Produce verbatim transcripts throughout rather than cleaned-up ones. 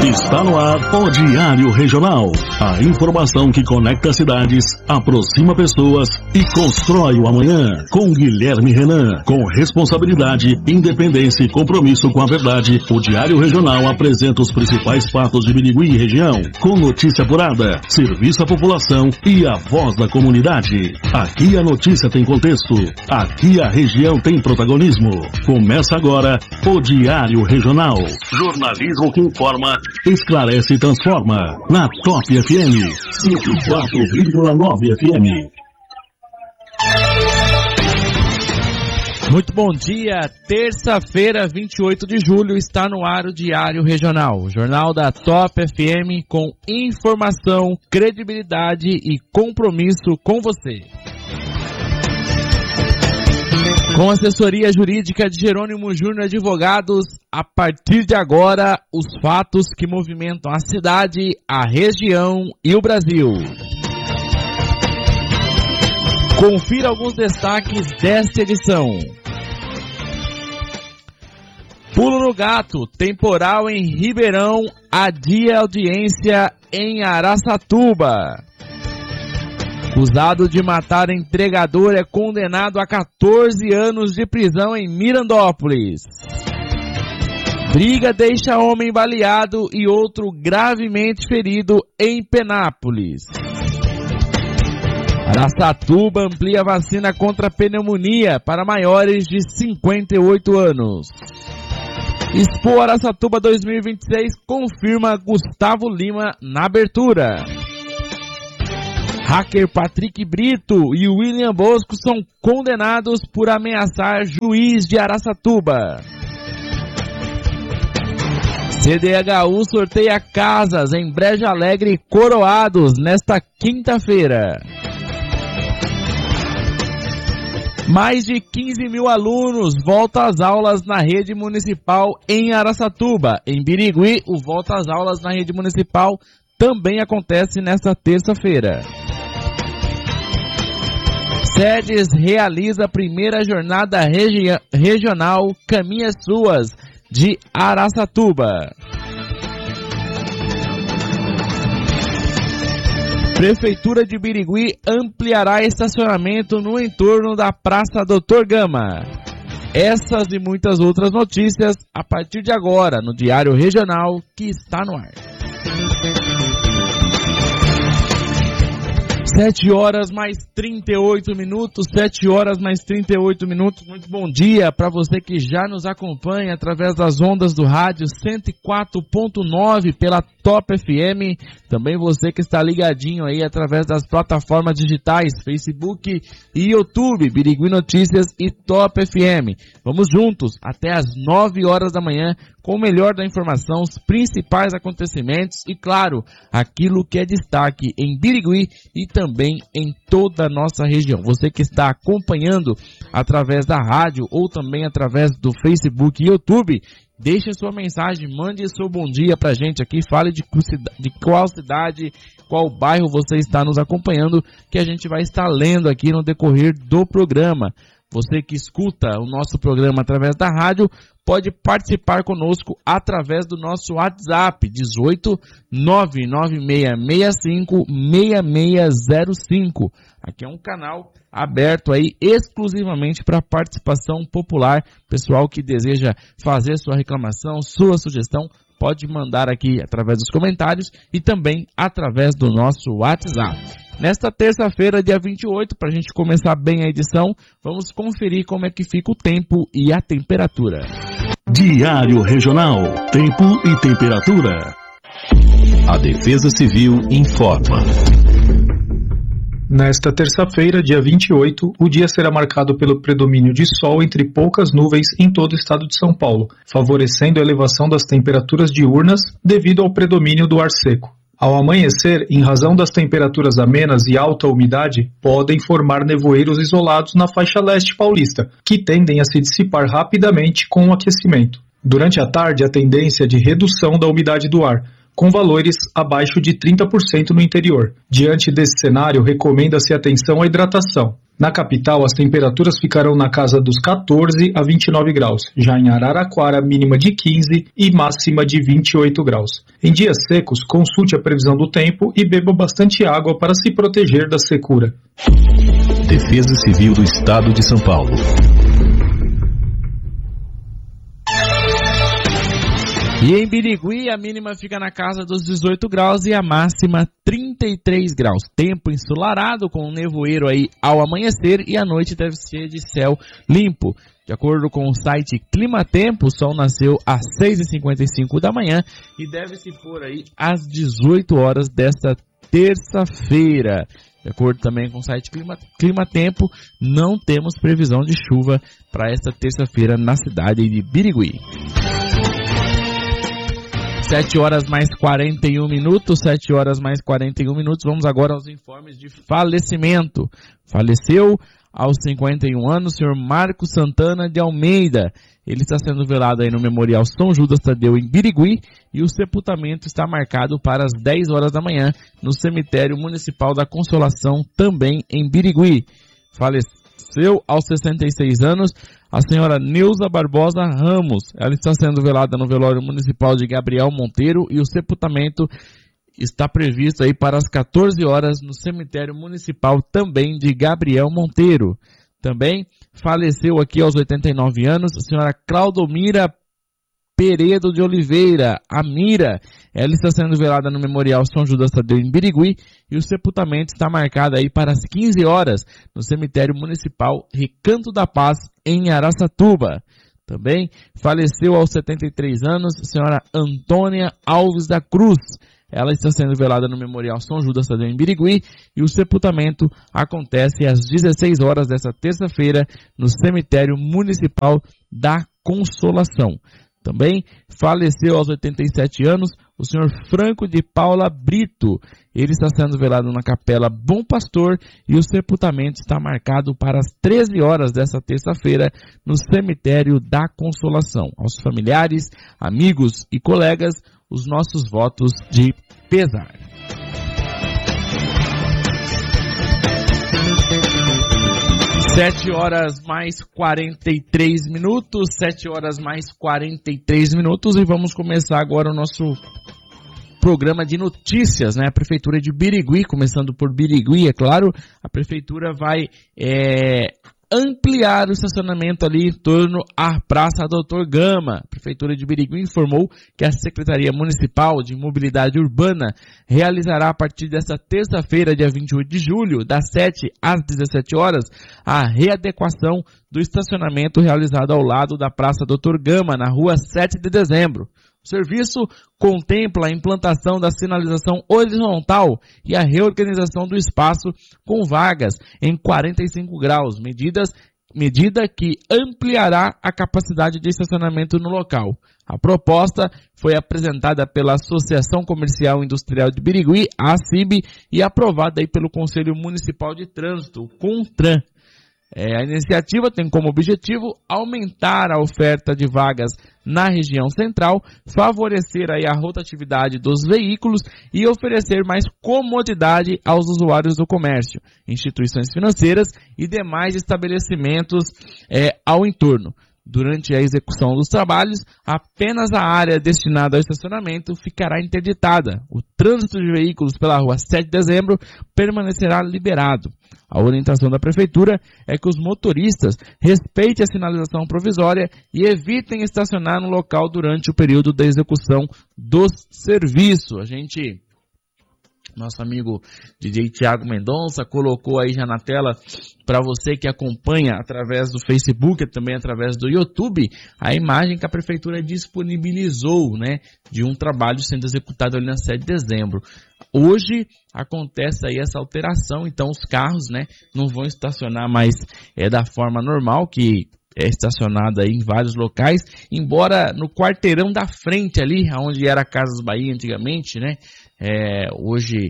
Está no ar o Diário Regional. A informação que conecta cidades, aproxima pessoas e constrói o amanhã. Com Guilherme Renan. Com responsabilidade, independência e compromisso com a verdade, o Diário Regional apresenta os principais fatos de Birigui e região. Com notícia apurada, serviço à população e a voz da comunidade. Aqui a notícia tem contexto. Aqui a região tem protagonismo. Começa agora o Diário Regional. Jornalismo que informa, esclarece e transforma. Na Top F M, cento e quatro vírgula nove F M. Muito bom dia, terça-feira, vinte e oito de julho, está no ar o Diário Regional, o jornal da Top F M com informação, credibilidade e compromisso com você. Com assessoria jurídica de Jerônimo Júnior Advogados, a partir de agora, os fatos que movimentam a cidade, a região e o Brasil. Confira alguns destaques desta edição. Pulo no gato, temporal em Ribeirão, adia audiência em Araçatuba. Acusado de matar entregador é condenado a quatorze anos de prisão em Mirandópolis. Briga deixa homem baleado e outro gravemente ferido em Penápolis. Araçatuba amplia vacina contra pneumonia para maiores de cinquenta e oito anos. Expo Araçatuba dois mil e vinte e seis confirma Gustavo Lima na abertura. Hacker Patrick Brito e William Bosco são condenados por ameaçar juiz de Araçatuba. C D H U sorteia casas em Brejo Alegre e Coroados nesta quinta-feira. Mais de quinze mil alunos voltam às aulas na rede municipal em Araçatuba. Em Birigui, o volta às aulas na rede municipal também acontece nesta terça-feira. Sedes realiza a primeira jornada regi- regional Caminhas Suas de Araçatuba. Prefeitura de Birigui ampliará estacionamento no entorno da Praça Doutor Gama. Essas e muitas outras notícias a partir de agora no Diário Regional que está no ar. Sete horas mais trinta e oito minutos, sete horas mais trinta e oito minutos, muito bom dia para você que já nos acompanha através das ondas do rádio cento e quatro ponto nove pela Top F M, também você que está ligadinho aí através das plataformas digitais, Facebook e YouTube, Birigui Notícias e Top F M. Vamos juntos até as nove horas da manhã com o melhor da informação, os principais acontecimentos e, claro, aquilo que é destaque em Birigui e também em toda a nossa região. Você que está acompanhando através da rádio ou também através do Facebook e YouTube, deixe sua mensagem, mande seu bom dia pra gente aqui, fale de, de qual cidade, qual bairro você está nos acompanhando, que a gente vai estar lendo aqui no decorrer do programa. Você que escuta o nosso programa através da rádio, pode participar conosco através do nosso WhatsApp, dezoito, nove nove seis seis cinco, seis seis zero cinco. Aqui é um canal aberto aí exclusivamente para participação popular. Pessoal que deseja fazer sua reclamação, sua sugestão, pode mandar aqui através dos comentários e também através do nosso WhatsApp. Nesta terça-feira, dia vinte e oito, para a gente começar bem a edição, vamos conferir como é que fica o tempo e a temperatura. Diário Regional, tempo e temperatura. A Defesa Civil informa. Nesta terça-feira, dia vinte e oito, o dia será marcado pelo predomínio de sol entre poucas nuvens em todo o estado de São Paulo, favorecendo a elevação das temperaturas diurnas devido ao predomínio do ar seco. Ao amanhecer, em razão das temperaturas amenas e alta umidade, podem formar nevoeiros isolados na faixa leste paulista, que tendem a se dissipar rapidamente com o aquecimento. Durante a tarde, a tendência é de redução da umidade do ar, com valores abaixo de trinta por cento no interior. Diante desse cenário, recomenda-se atenção à hidratação. Na capital, as temperaturas ficarão na casa dos quatorze a vinte e nove graus, já em Araraquara, mínima de quinze e máxima de vinte e oito graus. Em dias secos, consulte a previsão do tempo e beba bastante água para se proteger da secura. Defesa Civil do Estado de São Paulo. E em Birigui, a mínima fica na casa dos dezoito graus e a máxima trinta e três graus. Tempo ensolarado com um nevoeiro aí ao amanhecer e a noite deve ser de céu limpo. De acordo com o site Climatempo, o sol nasceu às seis e cinquenta e cinco da manhã e deve se pôr aí às dezoito horas desta terça-feira. De acordo também com o site Clima, Climatempo, não temos previsão de chuva para esta terça-feira na cidade de Birigui. sete horas mais quarenta e um minutos, sete horas mais quarenta e um minutos, vamos agora aos informes de falecimento. Faleceu aos cinquenta e um anos o senhor Marcos Santana de Almeida. Ele está sendo velado aí no Memorial São Judas Tadeu em Birigui e o sepultamento está marcado para as dez horas da manhã no Cemitério Municipal da Consolação, também em Birigui. Faleceu aos sessenta e seis anos a senhora Neuza Barbosa Ramos. Ela está sendo velada no velório municipal de Gabriel Monteiro e o sepultamento está previsto aí para as quatorze horas no cemitério municipal também de Gabriel Monteiro. Também faleceu aqui aos oitenta e nove anos a senhora Claudomira Peredo de Oliveira, a Mira. Ela está sendo velada no Memorial São Judas Tadeu em Birigui e o sepultamento está marcado aí para as quinze horas no cemitério municipal Recanto da Paz em Araçatuba. Também faleceu aos setenta e três anos a senhora Antônia Alves da Cruz. Ela está sendo velada no Memorial São Judas Tadeu em Birigui e o sepultamento acontece às dezesseis horas desta terça-feira no cemitério municipal da Consolação. Também faleceu aos oitenta e sete anos o senhor Franco de Paula Brito. Ele está sendo velado na Capela Bom Pastor e o sepultamento está marcado para as treze horas desta terça-feira no cemitério da Consolação. Aos familiares, amigos e colegas, os nossos votos de pesar. Sete horas mais quarenta e três minutos, sete horas mais quarenta e três minutos e vamos começar agora o nosso programa de notícias, né? A Prefeitura de Birigui, começando por Birigui, é claro, a Prefeitura vai é, ampliar o estacionamento ali em torno à Praça Doutor Gama. A Prefeitura de Birigui informou que a Secretaria Municipal de Mobilidade Urbana realizará a partir desta terça-feira, dia vinte e oito de julho, das sete às dezessete horas, a readequação do estacionamento realizado ao lado da Praça Doutor Gama, na rua sete de dezembro. O serviço contempla a implantação da sinalização horizontal e a reorganização do espaço com vagas em quarenta e cinco graus, medidas, medida que ampliará a capacidade de estacionamento no local. A proposta foi apresentada pela Associação Comercial e Industrial de Birigui, a ACIB, e aprovada aí pelo Conselho Municipal de Trânsito, o CONTRAN. É, a iniciativa tem como objetivo aumentar a oferta de vagas na região central, favorecer aí a rotatividade dos veículos e oferecer mais comodidade aos usuários do comércio, instituições financeiras e demais estabelecimentos é, ao entorno. Durante a execução dos trabalhos, apenas a área destinada ao estacionamento ficará interditada. O trânsito de veículos pela rua sete de dezembro permanecerá liberado. A orientação da Prefeitura é que os motoristas respeitem a sinalização provisória e evitem estacionar no local durante o período da execução dos serviços. A gente... Nosso amigo D J Tiago Mendonça colocou aí já na tela para você que acompanha através do Facebook e também através do YouTube a imagem que a Prefeitura disponibilizou, né, de um trabalho sendo executado ali na sete de dezembro. Hoje acontece aí essa alteração, então os carros, né, não vão estacionar mais é, da forma normal, que é estacionada aí em vários locais, embora no quarteirão da frente ali, onde era a Casas Bahia antigamente, né, é, hoje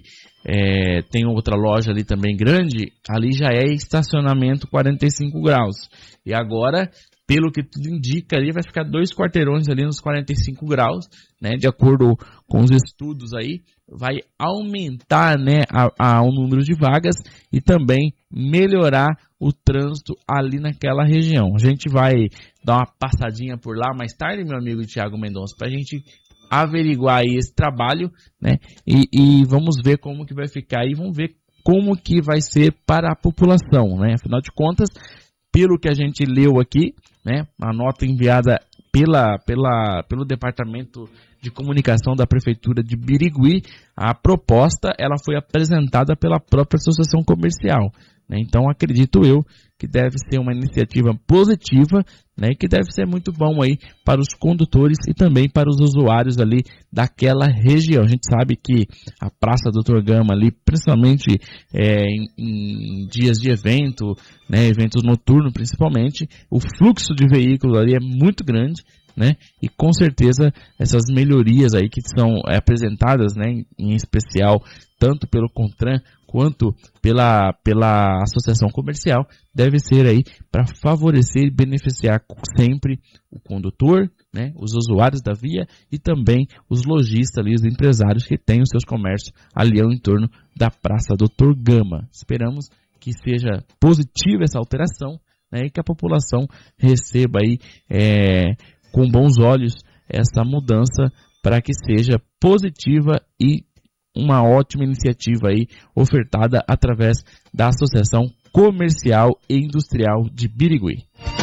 é, tem outra loja ali também grande, ali já é estacionamento quarenta e cinco graus, e agora, pelo que tudo indica ali, vai ficar dois quarteirões ali nos quarenta e cinco graus, né, de acordo com os estudos aí, vai aumentar, né, a, a, o número de vagas e também melhorar o trânsito ali naquela região. A gente vai dar uma passadinha por lá mais tarde, meu amigo Tiago Mendonça, para a gente averiguar aí esse trabalho, né? E, e vamos ver como que vai ficar e vamos ver como que vai ser para a população, né? Afinal de contas, pelo que a gente leu aqui, né? A nota enviada pela, pela, pelo Departamento de Comunicação da Prefeitura de Birigui, a proposta ela foi apresentada pela própria Associação Comercial, né? Então acredito eu que deve ser uma iniciativa positiva, né, e que deve ser muito bom aí para os condutores e também para os usuários ali daquela região. A gente sabe que a Praça doutor Gama ali, principalmente é, em, em dias de evento, né, eventos noturnos principalmente, o fluxo de veículos ali é muito grande, né, e com certeza essas melhorias aí que são é, apresentadas, né, em, em especial tanto pelo CONTRAN quanto pela, pela associação comercial, deve ser aí para favorecer e beneficiar sempre o condutor, né, os usuários da via e também os lojistas ali, os empresários que têm os seus comércios ali ao entorno da Praça doutor Gama. Esperamos que seja positiva essa alteração, né, e que a população receba aí é, com bons olhos essa mudança para que seja positiva e uma ótima iniciativa aí ofertada através da Associação Comercial e Industrial de Birigui.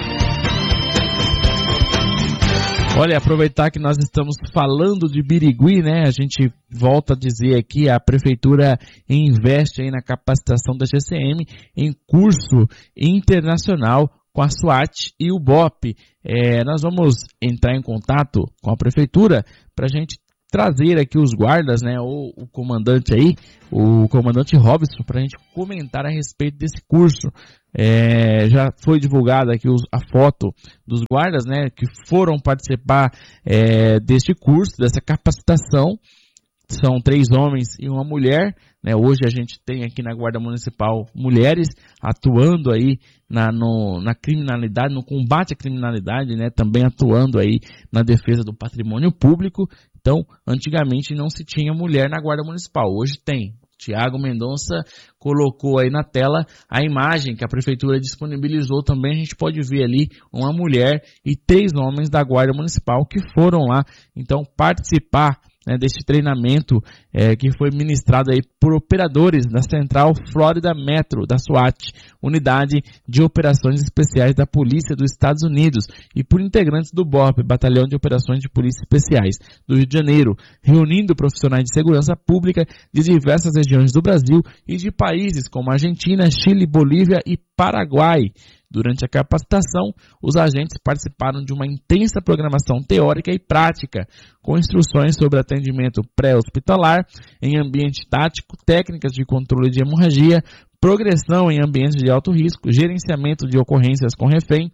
Olha, aproveitar que nós estamos falando de Birigui, né? A gente volta a dizer aqui, a Prefeitura investe aí na capacitação da G C M em curso internacional com a SWAT e o B O P. É, nós vamos entrar em contato com a Prefeitura para a gente trazer aqui os guardas, né, ou o comandante aí, o comandante Robson, para a gente comentar a respeito desse curso. É, já foi divulgada aqui os, a foto dos guardas, né, que foram participar é, deste curso, dessa capacitação. São três homens e uma mulher, né? Hoje a gente tem aqui na Guarda Municipal mulheres atuando aí na, no, na criminalidade, no combate à criminalidade, né? Também atuando aí na defesa do patrimônio público. Então, antigamente não se tinha mulher na Guarda Municipal, hoje tem. Tiago Mendonça colocou aí na tela a imagem que a Prefeitura disponibilizou também. A gente pode ver ali uma mulher e três homens da Guarda Municipal que foram lá, então, participar, né, desse treinamento é, que foi ministrado aí por operadores da Central Florida Metro, da SWAT, Unidade de Operações Especiais da Polícia dos Estados Unidos, e por integrantes do B O P, Batalhão de Operações de Polícia Especiais do Rio de Janeiro, reunindo profissionais de segurança pública de diversas regiões do Brasil e de países como Argentina, Chile, Bolívia e Paraguai. Durante a capacitação, os agentes participaram de uma intensa programação teórica e prática, com instruções sobre atendimento pré-hospitalar, em ambiente tático, técnicas de controle de hemorragia, progressão em ambientes de alto risco, gerenciamento de ocorrências com refém,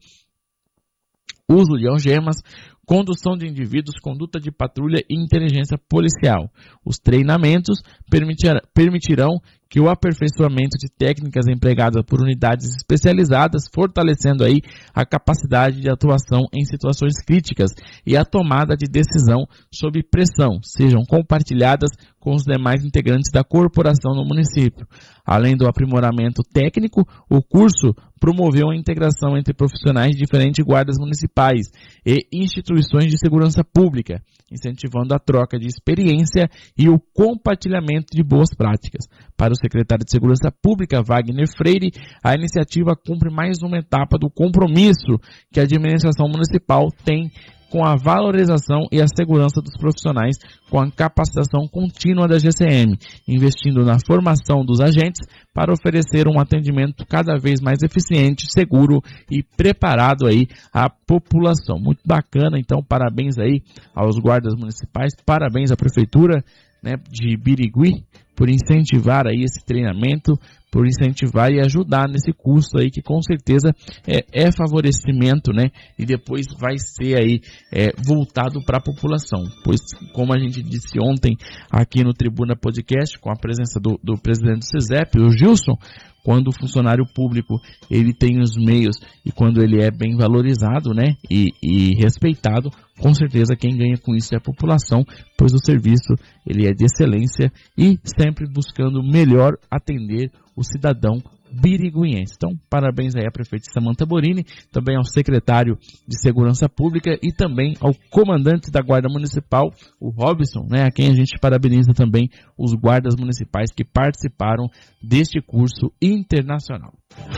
uso de algemas, condução de indivíduos, conduta de patrulha e inteligência policial. Os treinamentos permitir, permitirão que o aperfeiçoamento de técnicas empregadas por unidades especializadas, fortalecendo aí a capacidade de atuação em situações críticas e a tomada de decisão sob pressão, sejam compartilhadas com os demais integrantes da corporação no município. Além do aprimoramento técnico, o curso promoveu a integração entre profissionais de diferentes guardas municipais e instituições de segurança pública, incentivando a troca de experiência e o compartilhamento de boas práticas. Para o secretário de Segurança Pública, Wagner Freire, a iniciativa cumpre mais uma etapa do compromisso que a administração municipal tem com a valorização e a segurança dos profissionais, com a capacitação contínua da G C M, investindo na formação dos agentes para oferecer um atendimento cada vez mais eficiente, seguro e preparado aí à população. Muito bacana, então, parabéns aí aos guardas municipais, parabéns à Prefeitura, né, de Birigui, por incentivar aí esse treinamento, por incentivar e ajudar nesse curso aí que com certeza é, é favorecimento, né? E depois vai ser aí é, voltado para a população, pois como a gente disse ontem aqui no Tribuna Podcast, com a presença do, do presidente do SESEP, o Gilson, quando o funcionário público ele tem os meios e quando ele é bem valorizado, né, e, e respeitado, com certeza quem ganha com isso é a população, pois o serviço ele é de excelência e sempre buscando melhor atender o cidadão biriguiense. Então, parabéns aí à prefeita Samantha Borini, também ao secretário de Segurança Pública e também ao comandante da Guarda Municipal, o Robson, né, a quem a gente parabeniza também os guardas municipais que participaram deste curso internacional.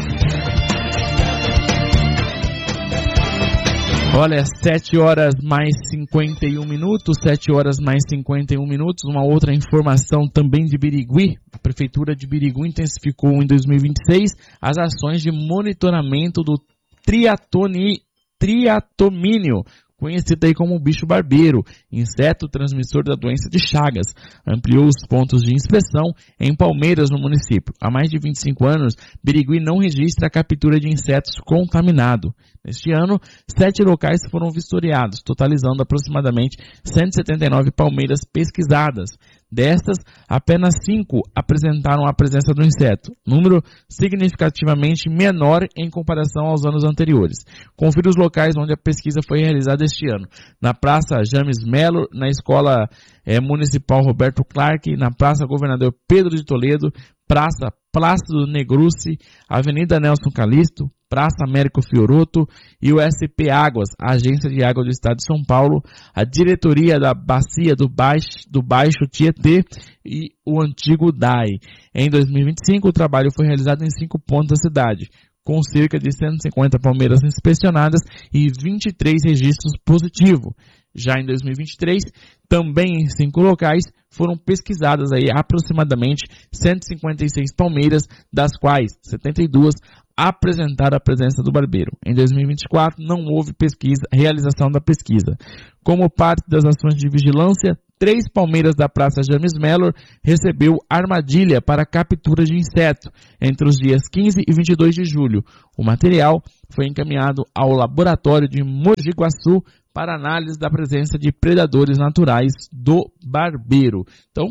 Olha, sete horas mais cinquenta e um minutos, sete horas mais cinquenta e um minutos, uma outra informação também de Birigui. A Prefeitura de Birigui intensificou em dois mil e vinte e seis as ações de monitoramento do triatoni, triatomínio, conhecido aí como bicho barbeiro, inseto transmissor da doença de Chagas. Ampliou os pontos de inspeção em Palmeiras, no município. Há mais de vinte e cinco anos, Birigui não registra a captura de insetos contaminados. Neste ano, sete locais foram vistoriados, totalizando aproximadamente cento e setenta e nove palmeiras pesquisadas. Destas, apenas cinco apresentaram a presença do inseto, número significativamente menor em comparação aos anos anteriores. Confira os locais onde a pesquisa foi realizada este ano: na Praça James Melo, na Escola é, Municipal Roberto Clark, na Praça Governador Pedro de Toledo, Praça Plácido Negrucci, Avenida Nelson Calixto, Praça Américo Fioroto e o S P Águas, a Agência de Água do Estado de São Paulo, a Diretoria da Bacia do Baixo, do Baixo Tietê e o antigo D A I. Em dois mil e vinte e cinco, o trabalho foi realizado em cinco pontos da cidade, com cerca de cento e cinquenta palmeiras inspecionadas e vinte e três registros positivos. Já em dois mil e vinte e três, também em cinco locais, foram pesquisadas aí aproximadamente cento e cinquenta e seis palmeiras, das quais setenta e duas apresentaram a presença do barbeiro. Em dois mil e vinte e quatro, não houve pesquisa, realização da pesquisa. Como parte das ações de vigilância, três palmeiras da Praça James Mellor recebeu armadilha para captura de inseto entre os dias quinze e vinte e dois de julho. O material foi encaminhado ao laboratório de Mogi Guaçu para análise da presença de predadores naturais do barbeiro. Então,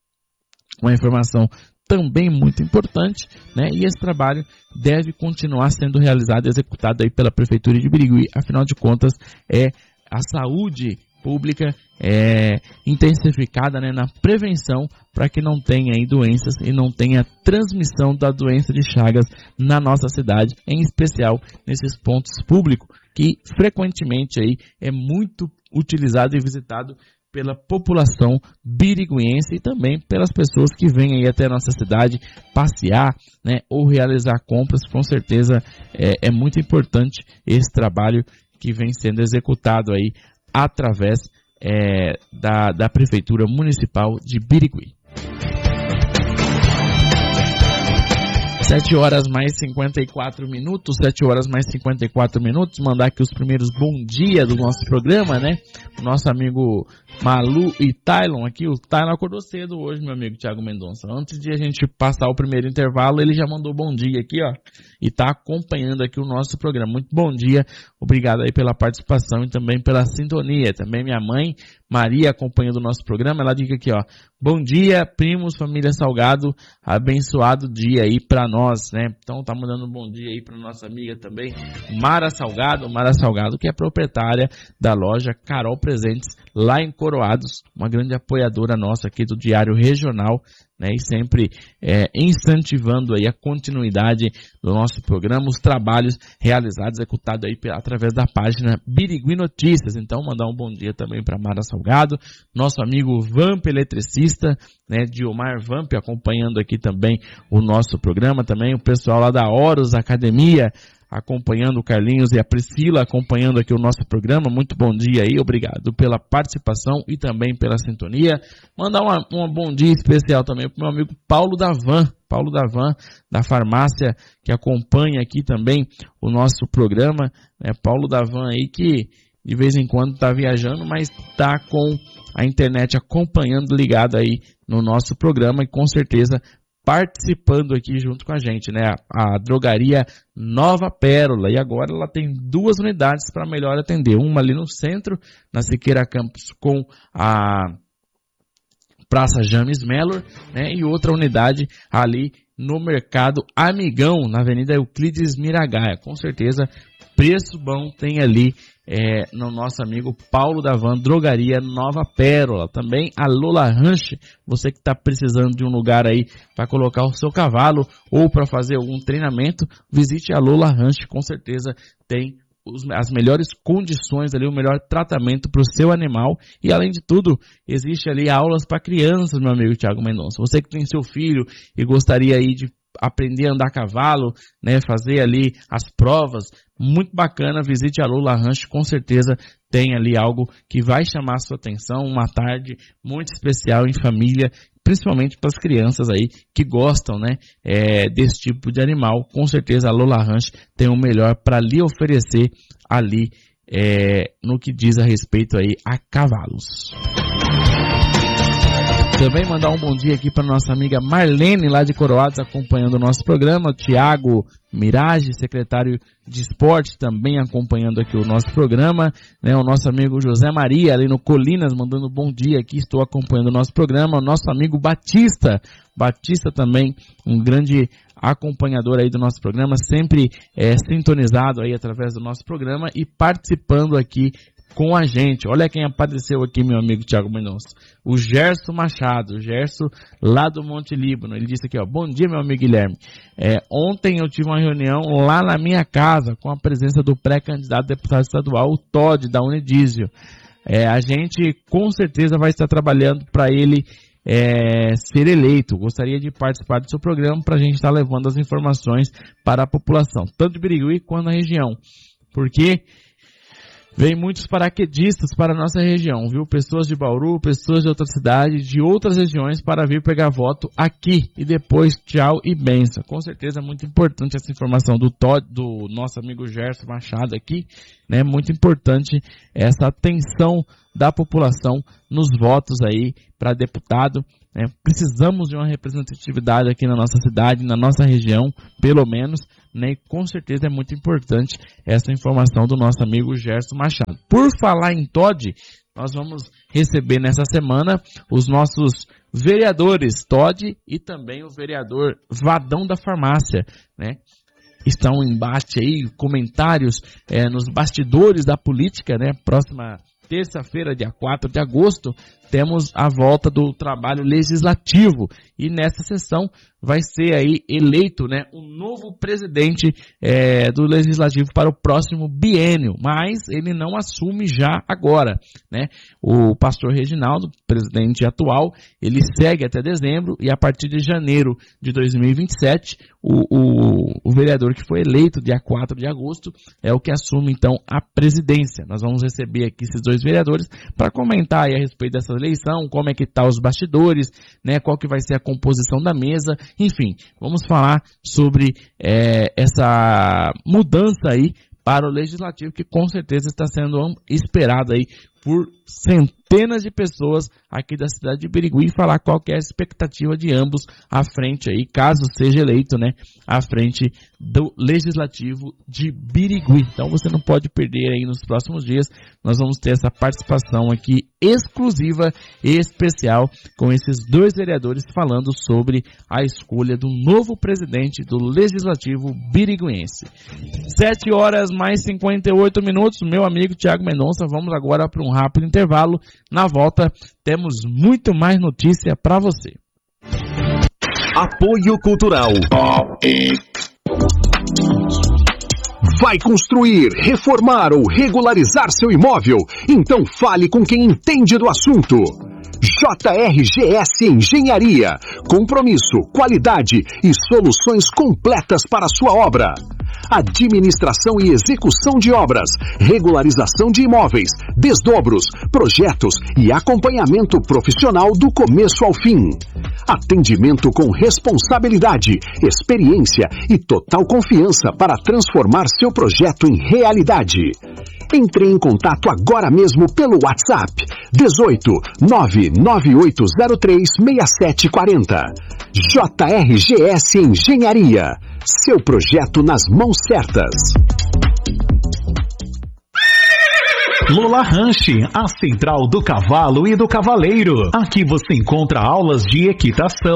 uma informação também muito importante, né? E esse trabalho deve continuar sendo realizado e executado aí pela Prefeitura de Birigui. Afinal de contas, é a saúde pública é, intensificada, né, na prevenção para que não tenha aí doenças e não tenha transmissão da doença de Chagas na nossa cidade, em especial nesses pontos públicos que frequentemente aí é muito utilizado e visitado pela população biriguiense e também pelas pessoas que vêm aí até a nossa cidade passear, né, ou realizar compras. Com certeza é, é muito importante esse trabalho que vem sendo executado aí através é, da, da Prefeitura Municipal de Birigui. sete horas mais cinquenta e quatro minutos, sete horas mais cinquenta e quatro minutos, mandar aqui os primeiros bom dia do nosso programa, né? O nosso amigo Malu e Tylon aqui, o Tylon acordou cedo hoje, meu amigo Thiago Mendonça. Antes de a gente passar o primeiro intervalo, ele já mandou bom dia aqui, ó, e tá acompanhando aqui o nosso programa. Muito bom dia, obrigado aí pela participação e também pela sintonia. Também minha mãe, Maria, acompanhando o nosso programa, ela diz aqui, ó, bom dia, primos, família Salgado, abençoado dia aí pra nós, né? Então tá mandando um bom dia aí pra nossa amiga também, Mara Salgado, Mara Salgado, que é proprietária da loja Carol Presentes, lá em Coroados, uma grande apoiadora nossa aqui do Diário Regional, né, e sempre é, incentivando aí a continuidade do nosso programa, os trabalhos realizados, executados aí através da página Birigui Notícias. Então, mandar um bom dia também para Mara Salgado, nosso amigo Vamp Eletricista, né, Diomar Vamp, acompanhando aqui também o nosso programa, também o pessoal lá da Horus Academia, acompanhando o Carlinhos e a Priscila, acompanhando aqui o nosso programa. Muito bom dia aí, obrigado pela participação e também pela sintonia. Mandar uma, um bom dia especial também para o meu amigo Paulo Davan, Paulo Davan, da farmácia, que acompanha aqui também o nosso programa, né? Paulo Davan aí que de vez em quando está viajando, mas está com a internet acompanhando, ligado aí no nosso programa e com certeza participando aqui junto com a gente, né? A, a drogaria Nova Pérola, e agora ela tem duas unidades para melhor atender, uma ali no centro, na Siqueira Campos, com a Praça James Mellor, né? E outra unidade ali no Mercado Amigão, na Avenida Euclides Miragaia. Com certeza, preço bom tem ali é, no nosso amigo Paulo da Van Drogaria Nova Pérola. Também a Lola Ranch, você que está precisando de um lugar aí para colocar o seu cavalo ou para fazer algum treinamento, visite a Lola Ranch, com certeza tem os, as melhores condições ali, o melhor tratamento para o seu animal. E além de tudo, existe ali aulas para crianças, meu amigo Thiago Mendonça. Você que tem seu filho e gostaria aí de aprender a andar a cavalo, né, fazer ali as provas, muito bacana, visite a Lola Ranch, com certeza tem ali algo que vai chamar a sua atenção, uma tarde muito especial em família, principalmente para as crianças aí que gostam, né, é, desse tipo de animal. Com certeza a Lola Ranch tem o melhor para lhe oferecer ali é, no que diz a respeito aí a cavalos. Também mandar um bom dia aqui para nossa amiga Marlene, lá de Coroados, acompanhando o nosso programa. O Tiago Mirage, secretário de esporte, também acompanhando aqui o nosso programa. Né? O nosso amigo José Maria, ali no Colinas, mandando um bom dia aqui, estou acompanhando o nosso programa. O nosso amigo Batista, Batista também, um grande acompanhador aí do nosso programa, sempre é, sintonizado aí através do nosso programa e participando aqui com a gente. Olha quem apareceu aqui, meu amigo Thiago Mendonça. O Gerson Machado, o Gerson lá do Monte Líbano. Ele disse aqui, ó, bom dia, meu amigo Guilherme. É, ontem eu tive uma reunião lá na minha casa com a presença do pré-candidato a deputado estadual, o Todd, da Unidísio. É, a gente com certeza vai estar trabalhando para ele é, ser eleito. Gostaria de participar do seu programa para a gente estar levando as informações para a população, tanto de Birigui quanto na região. Porque vem muitos paraquedistas para a nossa região, viu? Pessoas de Bauru, pessoas de outras cidades, de outras regiões para vir pegar voto aqui. E depois, tchau e benção. Com certeza é muito importante essa informação do Todd, do nosso amigo Gerson Machado aqui, né? Muito importante essa atenção da população nos votos aí para deputado. Né? Precisamos de uma representatividade aqui na nossa cidade, na nossa região, pelo menos, né? E com certeza é muito importante essa informação do nosso amigo Gerson Machado. Por falar em Todd, nós vamos receber nessa semana os nossos vereadores Todd e também o vereador Vadão da Farmácia, né? Está um embate aí, comentários é, nos bastidores da política, né? Próxima terça-feira, dia quatro de agosto, temos a volta do trabalho legislativo e nessa sessão vai ser aí eleito, né, um novo presidente é, do legislativo para o próximo biênio, mas ele não assume já agora, né? O pastor Reginaldo, presidente atual, ele segue até dezembro e a partir de janeiro de dois mil e vinte e sete, o, o, o vereador que foi eleito dia quatro de agosto é o que assume então a presidência. Nós vamos receber aqui esses dois vereadores para comentar aí a respeito dessa eleição, como é que tá os bastidores, né, qual que vai ser a composição da mesa, enfim, vamos falar sobre é, essa mudança aí para o legislativo que com certeza está sendo esperada aí por centenas de pessoas aqui da cidade de Birigui e falar qual que é a expectativa de ambos à frente aí, caso seja eleito, né, à frente do Legislativo de Birigui. Então você não pode perder aí nos próximos dias, nós vamos ter essa participação aqui exclusiva e especial com esses dois vereadores falando sobre a escolha do novo presidente do Legislativo biriguense. sete horas mais cinquenta e oito minutos, meu amigo Thiago Mendonça, vamos agora para um rápido intervalo. Na volta, temos muito mais notícia para você. Apoio Cultural. Vai construir, reformar ou regularizar seu imóvel? Então fale com quem entende do assunto. J R G S Engenharia. Compromisso, qualidade e soluções completas para a sua obra. Administração e execução de obras, regularização de imóveis, desdobros, projetos e acompanhamento profissional do começo ao fim. Atendimento com responsabilidade, experiência e total confiança para transformar seu projeto em realidade. Entre em contato agora mesmo pelo WhatsApp dezoito, nove nove oito zero três, seis sete quatro zero. J R G S Engenharia. Seu projeto nas mãos certas. Lola Ranch, a central do cavalo e do cavaleiro. Aqui você encontra aulas de equitação,